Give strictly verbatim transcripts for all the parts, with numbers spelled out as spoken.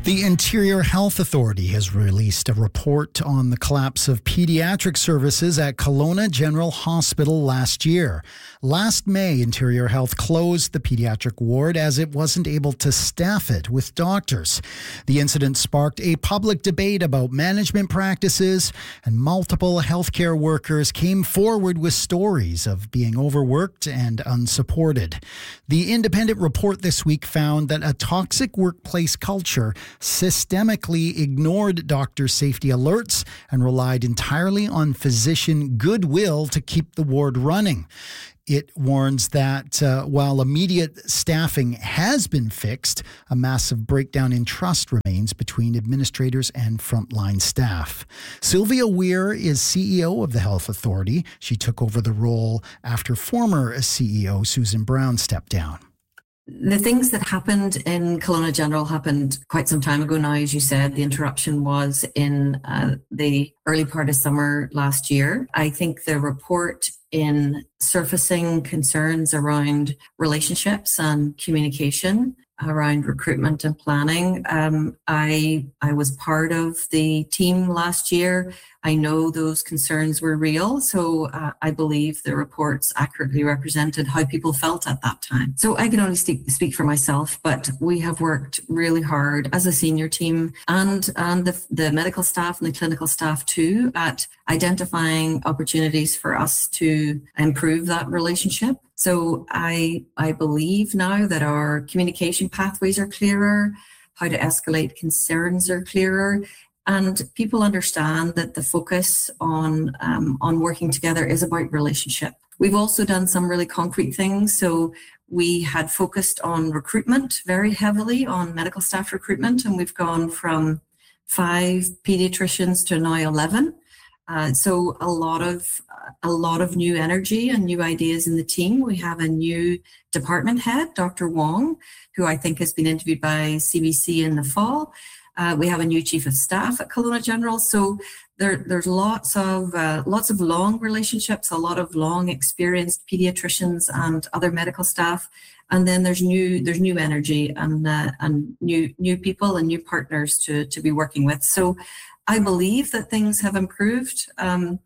The Interior Health Authority has released a report on the collapse of pediatric services at Kelowna General Hospital last year. Last May, Interior Health closed the pediatric ward as it wasn't able to staff it with doctors. The incident sparked a public debate about management practices, and multiple healthcare workers came forward with stories of being overworked and unsupported. The independent report this week found that a toxic workplace culture systemically ignored doctor safety alerts and relied entirely on physician goodwill to keep the ward running. It warns that uh, while immediate staffing has been fixed, a massive breakdown in trust remains between administrators and frontline staff. Sylvia Weir is C E O of the Health Authority. She took over the role after former C E O Susan Brown stepped down. The things that happened in Kelowna General happened quite some time ago now, as you said. The interruption was in uh, the early part of summer last year. I think the report in surfacing concerns around relationships and communication, around recruitment and planning. Um, I I was part of the team last year. I know those concerns were real, so uh, I believe the reports accurately represented how people felt at that time. So I can only speak, speak for myself, but we have worked really hard as a senior team and, and the, the medical staff and the clinical staff too at identifying opportunities for us to improve that relationship. So I I believe now that our communication pathways are clearer, how to escalate concerns are clearer, and people understand that the focus on um, on working together is about relationship. We've also done some really concrete things. So we had focused on recruitment very heavily, on medical staff recruitment, and we've gone from five pediatricians to now eleven. Uh, so a lot of a lot of new energy and new ideas in the team. We have a new department head, Doctor Wong, who I think has been interviewed by C B C in the fall. Uh, we have a new chief of staff at Kelowna General. So there, there's lots of uh, lots of long relationships, a lot of long experienced pediatricians and other medical staff. And then there's new there's new energy and uh, and new new people and new partners to to be working with. So I believe that things have improved. Um,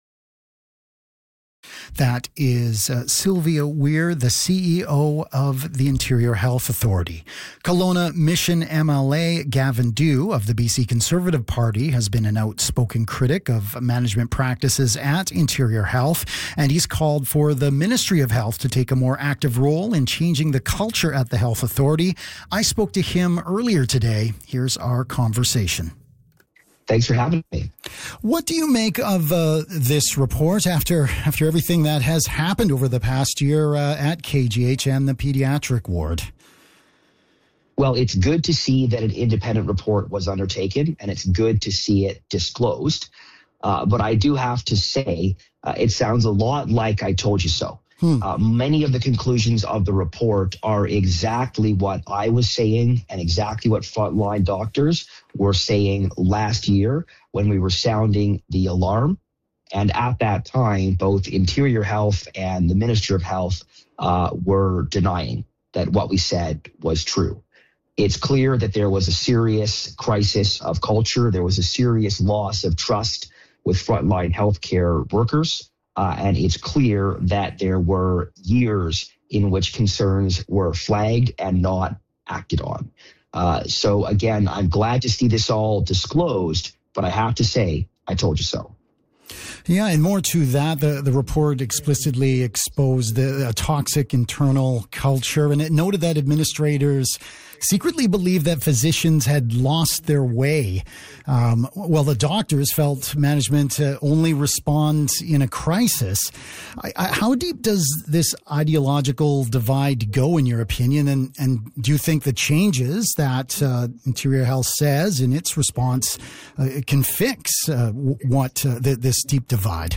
That is uh, Sylvia Weir, the C E O of the Interior Health Authority. Kelowna Mission M L A Gavin Dew of the B C Conservative Party has been an outspoken critic of management practices at Interior Health, and he's called for the Ministry of Health to take a more active role in changing the culture at the Health Authority. I spoke to him earlier today. Here's our conversation. Thanks for having me. What do you make of uh, this report after after everything that has happened over the past year uh, at K G H and the pediatric ward? Well, it's good to see that an independent report was undertaken, and it's good to see it disclosed. Uh, but I do have to say, uh, it sounds a lot like I told you so. Hmm. Uh, many of the conclusions of the report are exactly what I was saying and exactly what frontline doctors were saying last year when we were sounding the alarm. And at that time, both Interior Health and the Minister of Health uh, were denying that what we said was true. It's clear that there was a serious crisis of culture. There was a serious loss of trust with frontline healthcare workers. Uh, and it's clear that there were years in which concerns were flagged and not acted on. Uh, so again, I'm glad to see this all disclosed, but I have to say, I told you so. Yeah, and more to that, the, the report explicitly exposed the a toxic internal culture, and it noted that administrators secretly believed that physicians had lost their way. Um, well, the doctors felt management uh, only responds in a crisis. I, I, how deep does this ideological divide go, in your opinion? And, and do you think the changes that uh, Interior Health says in its response uh, can fix uh, what uh, th- this deep divide?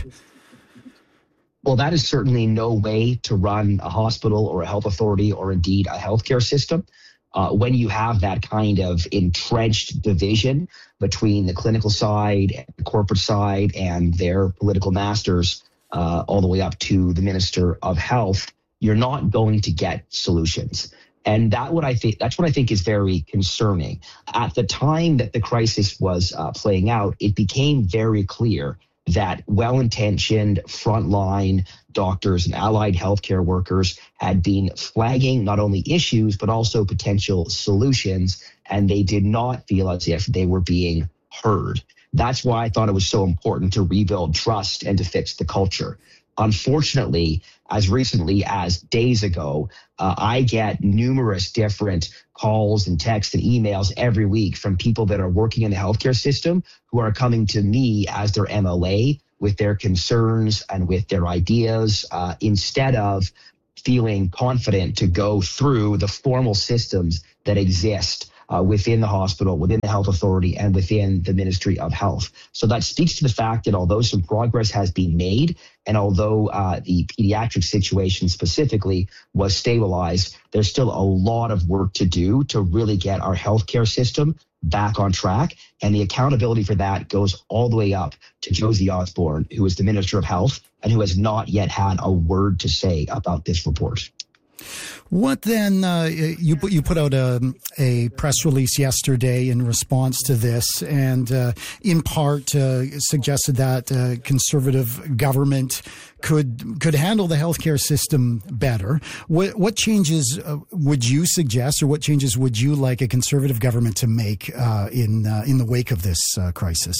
Well, that is certainly no way to run a hospital or a health authority or indeed a healthcare system. Uh, when you have that kind of entrenched division between the clinical side and the corporate side and their political masters, uh, all the way up to the Minister of Health, you're not going to get solutions. And that what I think that's what I think is very concerning. At the time that the crisis was uh, playing out, it became very clear that well-intentioned frontline doctors and allied healthcare workers had been flagging not only issues, but also potential solutions, and they did not feel as if they were being heard. That's why I thought it was so important to rebuild trust and to fix the culture. Unfortunately, as recently as days ago, uh, I get numerous different calls and texts and emails every week from people that are working in the healthcare system who are coming to me as their M L A with their concerns and with their ideas, uh, instead of feeling confident to go through the formal systems that exist Uh, within the hospital, within the health authority, and within the Ministry of Health. So that speaks to the fact that although some progress has been made, and although uh, the pediatric situation specifically was stabilized, there's still a lot of work to do to really get our healthcare system back on track. And the accountability for that goes all the way up to Josie Osborne, who is the Minister of Health, and who has not yet had a word to say about this report. What then, uh, you, put, you put out a, a press release yesterday in response to this, and uh, in part uh, suggested that uh, conservative government could could handle the healthcare system better. What, what changes uh, would you suggest, or what changes would you like a conservative government to make uh, in, uh, in the wake of this uh, crisis?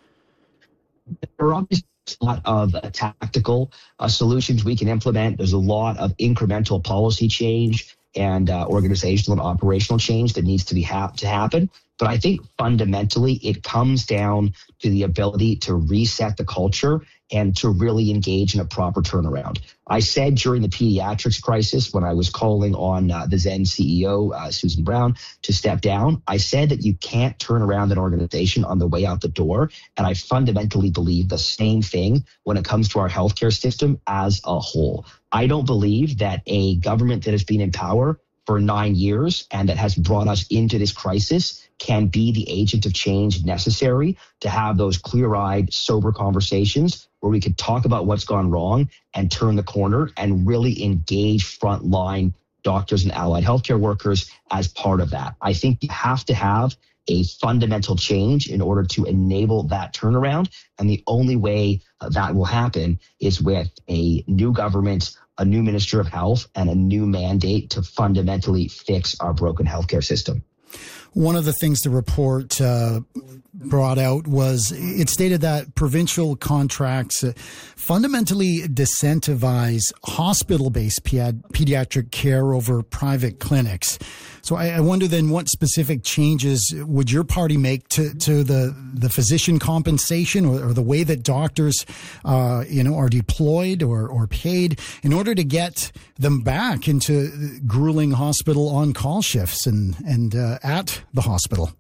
There are obviously a lot of uh, tactical uh, solutions we can implement. There's a lot of incremental policy change and uh, organizational and operational change that needs to be ha- to happen. But I think fundamentally it comes down to the ability to reset the culture and to really engage in a proper turnaround. I said during the pediatrics crisis, when I was calling on uh, the Zen C E O, uh, Susan Brown, to step down, I said that you can't turn around an organization on the way out the door. And I fundamentally believe the same thing when it comes to our healthcare system as a whole. I don't believe that a government that has been in power for nine years and that has brought us into this crisis can be the agent of change necessary to have those clear-eyed, sober conversations where we could talk about what's gone wrong and turn the corner and really engage frontline doctors and allied healthcare workers as part of that. I think you have to have a fundamental change in order to enable that turnaround. And the only way that will happen is with a new government, a new Minister of Health, and a new mandate to fundamentally fix our broken healthcare system. One of the things the report uh, brought out was it stated that provincial contracts uh, fundamentally disincentivize hospital-based pedi- pediatric care over private clinics. So I, I wonder then, what specific changes would your party make to, to the, the physician compensation or, or the way that doctors, uh, you know, are deployed or, or paid in order to get them back into grueling hospital on-call shifts and, and uh, at the hospital?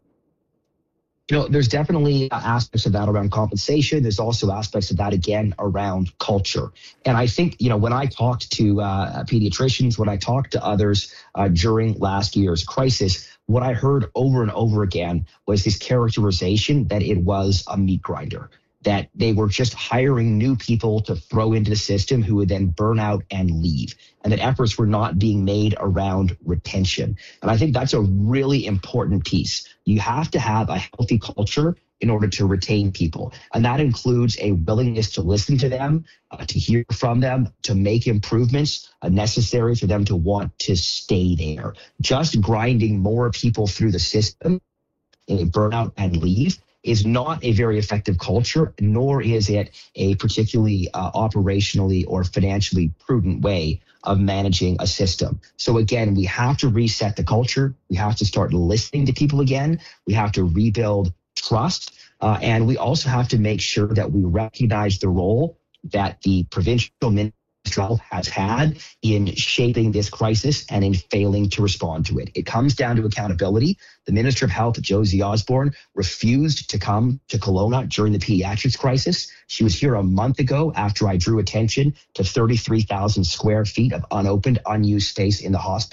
You know, there's definitely aspects of that around compensation. There's also aspects of that, again, around culture. And I think, you know, when I talked to uh, pediatricians, when I talked to others uh, during last year's crisis, what I heard over and over again was this characterization that it was a meat grinder, that they were just hiring new people to throw into the system who would then burn out and leave, and that efforts were not being made around retention. And I think that's a really important piece. You have to have a healthy culture in order to retain people. And that includes a willingness to listen to them, uh, to hear from them, to make improvements uh, necessary for them to want to stay there. Just grinding more people through the system, a burnout and leave, is not a very effective culture, nor is it a particularly uh, operationally or financially prudent way of managing a system. So again, we have to reset the culture. We have to start listening to people again. We have to rebuild trust. Uh, and we also have to make sure that we recognize the role that the provincial ministry has had in shaping this crisis and in failing to respond to it. It comes down to accountability. The Minister of Health, Josie Osborne, refused to come to Kelowna during the pediatrics crisis. She was here a month ago after I drew attention to thirty-three thousand square feet of unopened, unused space in the hospital,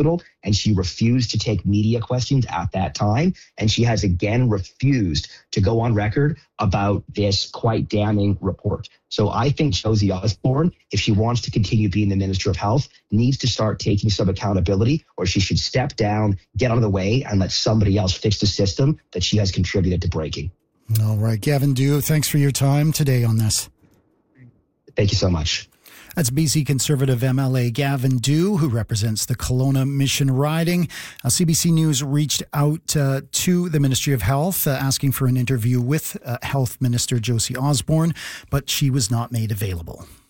and she refused to take media questions at that time. And she has again refused to go on record about this quite damning report. So I think Josie Osborne, if she wants to continue being the Minister of Health, needs to start taking some accountability, or she should step down, get out of the way, and let somebody else fix the system that she has contributed to breaking. All right, Gavin Dew, thanks for your time today on this. Thank you so much. That's B C Conservative M L A Gavin Dew, who represents the Kelowna Mission riding. Uh, C B C News reached out uh, to the Ministry of Health uh, asking for an interview with uh, Health Minister Josie Osborne, but she was not made available.